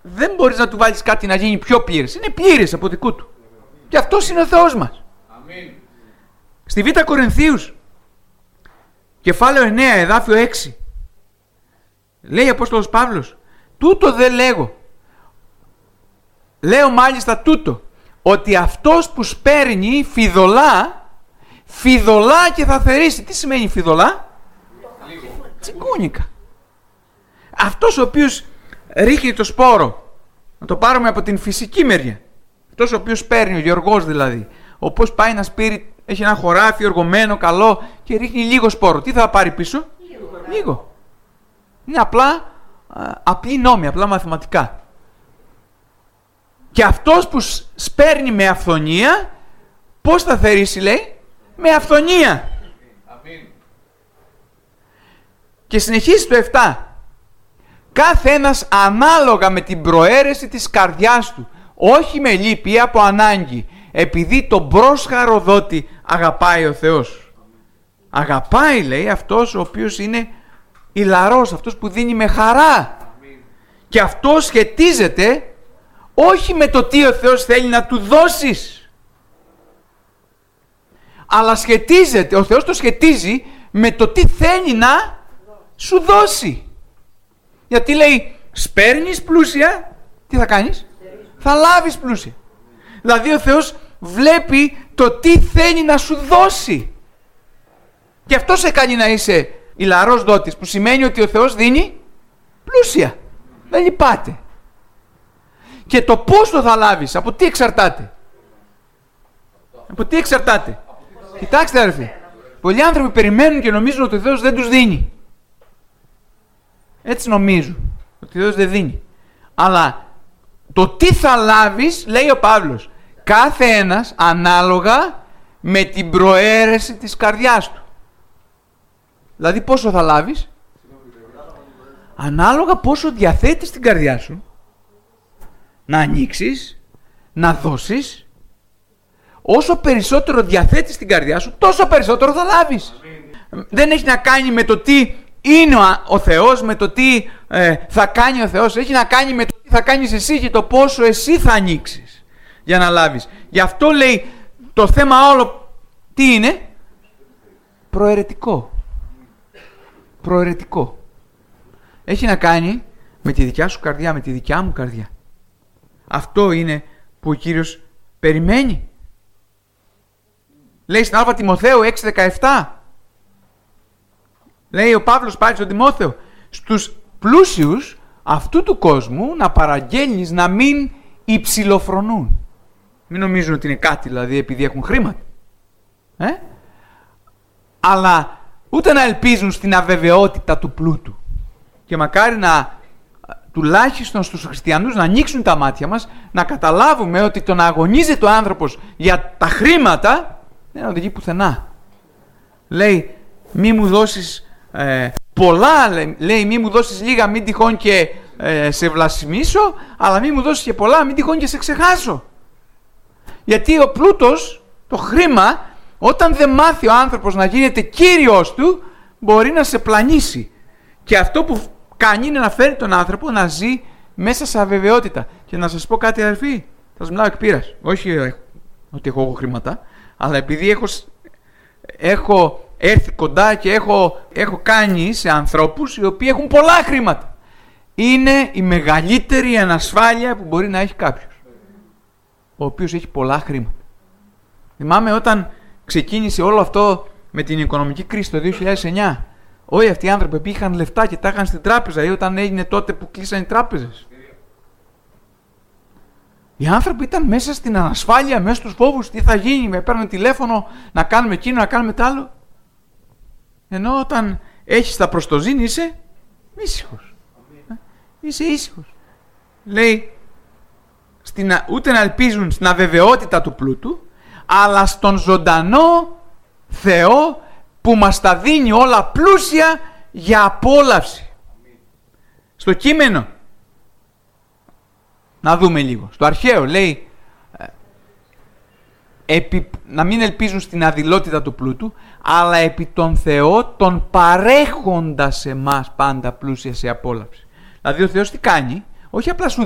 δεν μπορείς να του βάλεις κάτι να γίνει πιο πλήρες. Είναι πλήρες από δικού του. Και αυτός είναι ο Θεός μας. Αμήν. Στη Β' Κορινθίους, κεφάλαιο 9, εδάφιο 6, λέει ο Απόστολος Παύλος, τούτο δεν λέγω. Λέω μάλιστα τούτο, ότι αυτός που σπέρνει φιδωλά και θα θερήσει. Τι σημαίνει φιδωλά? Τσιγκούνικα. Αυτός ο οποίος ρίχνει το σπόρο, να το πάρουμε από την φυσική μεριά, αυτός ο οποίος παίρνει, ο γεωργός δηλαδή, όπως πάει να σπείρει, έχει ένα χωράφι οργωμένο, καλό και ρίχνει λίγο σπόρο, τι θα πάρει πίσω? Λίγο. Είναι απλή νόμη, απλά μαθηματικά. Και αυτός που σπέρνει με αυθονία, πώς θα θερήσει, λέει? Με αυθονία. Και συνεχίζει το 7. Κάθε ένας ανάλογα με την προαίρεση της καρδιάς του, όχι με λύπη ή από ανάγκη, επειδή τον πρόσχαρο δότη αγαπάει ο Θεός. Αγαπάει, λέει, αυτός ο οποίος είναι ηλαρός, αυτός που δίνει με χαρά. Και αυτό σχετίζεται όχι με το τι ο Θεός θέλει να του δώσεις, αλλά σχετίζεται, ο Θεός το σχετίζει με το τι θέλει να σου δώσει. Γιατί λέει, σπέρνεις πλούσια, τι θα κάνεις? Θα λάβεις πλούσια. Δηλαδή ο Θεός βλέπει το τι θέλει να σου δώσει. Και αυτό σε κάνει να είσαι ηλαρός δότης, που σημαίνει ότι ο Θεός δίνει πλούσια. Δεν λυπάται. Και το πόσο θα λάβεις, από τι εξαρτάται? Από τι εξαρτάται? Κοιτάξτε αδερφοί, πολλοί άνθρωποι περιμένουν και νομίζουν ότι ο Θεός δεν τους δίνει. Έτσι νομίζουν, ότι ο Θεός δεν δίνει. Αλλά το τι θα λάβεις, λέει ο Παύλος, κάθε ένας ανάλογα με την προαίρεση της καρδιάς του. Δηλαδή πόσο θα λάβεις? Ανάλογα πόσο διαθέτεις την καρδιά σου να ανοίξεις, να δώσεις. Όσο περισσότερο διαθέτεις την καρδιά σου, τόσο περισσότερο θα λάβεις. Δεν έχει να κάνει με το τι είναι ο Θεός, με το τι θα κάνει ο Θεός. Έχει να κάνει με το τι θα κάνεις εσύ και το πόσο εσύ θα ανοίξεις για να λάβεις. Γι' αυτό λέει το θέμα όλο τι είναι? Προαιρετικό. Προαιρετικό. Έχει να κάνει με τη δικιά σου καρδιά, με τη δικιά μου καρδιά. Αυτό είναι που ο Κύριος περιμένει. Λέει στην Α Τιμοθέου 6:17. Λέει ο Παύλος πάλι στον Τιμόθεο, στους πλούσιους αυτού του κόσμου να παραγγέλνεις να μην υψηλοφρονούν. Μην νομίζουν ότι είναι κάτι δηλαδή επειδή έχουν χρήματα. Αλλά ούτε να ελπίζουν στην αβεβαιότητα του πλούτου. Και μακάρι να τουλάχιστον στους χριστιανούς να ανοίξουν τα μάτια μας, να καταλάβουμε ότι το να αγωνίζεται ο άνθρωπος για τα χρήματα δεν οδηγεί πουθενά. Λέει μη μου δώσεις πολλά, λέει μη μου δώσεις λίγα, μην τυχόν και σε βλασιμήσω, αλλά μη μου δώσεις και πολλά, μην τυχόν και σε ξεχάσω. Γιατί ο πλούτος, το χρήμα, όταν δεν μάθει ο άνθρωπος να γίνεται κύριος του, μπορεί να σε πλανήσει. Και αυτό που κάνει είναι να φέρει τον άνθρωπο να ζει μέσα σε αβεβαιότητα. Και να σας πω κάτι αδερφοί, θα σας μιλάω εκ πείρας. Όχι ότι έχω χρήματα, αλλά επειδή έχω έρθει κοντά και έχω κάνει σε ανθρώπους οι οποίοι έχουν πολλά χρήματα. Είναι η μεγαλύτερη ανασφάλεια που μπορεί να έχει κάποιος, ο οποίος έχει πολλά χρήματα. Θυμάμαι όταν ξεκίνησε όλο αυτό με την οικονομική κρίση το 2009, όλοι αυτοί οι άνθρωποι που είχαν λεφτά και τα είχαν στην τράπεζα, ή όταν έγινε τότε που κλείσαν οι τράπεζες, οι άνθρωποι ήταν μέσα στην ανασφάλεια, μέσα στους φόβους, τι θα γίνει, με παίρνουν τηλέφωνο να κάνουμε εκείνο, να κάνουμε τ' άλλο. Ενώ όταν έχεις τα προστοζήν είσαι ήσυχος. Είσαι ήσυχος. Λέει, ούτε να ελπίζουν στην αβεβαιότητα του πλούτου, αλλά στον ζωντανό Θεό που μας τα δίνει όλα πλούσια για απόλαυση. Στο κείμενο, να δούμε λίγο. Στο αρχαίο λέει να μην ελπίζουν στην αδειλότητα του πλούτου, αλλά επί τον Θεό τον παρέχοντας εμάς πάντα πλούσια σε απόλαυση. Δηλαδή ο Θεός τι κάνει? Όχι απλά σου